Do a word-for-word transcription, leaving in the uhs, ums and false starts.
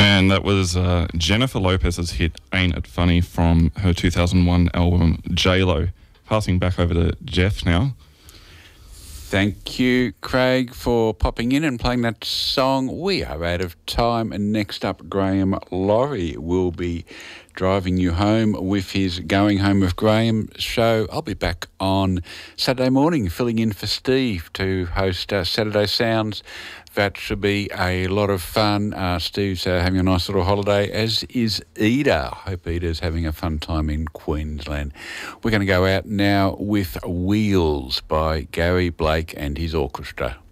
And that was uh, Jennifer Lopez's hit Ain't It Funny from her two thousand one album J-Lo. Passing back over to Jeff now. Thank you, Craig, for popping in and playing that song. We are out of time. And next up, Graham Laurie will be driving you home with his Going Home with Graham show. I'll be back on Saturday morning filling in for Steve to host uh, Saturday Sounds. That should be a lot of fun. Uh, Steve's uh, having a nice little holiday, as is Ida. I hope Ida's having a fun time in Queensland. We're going to go out now with Wheels by Gary Blake and his orchestra.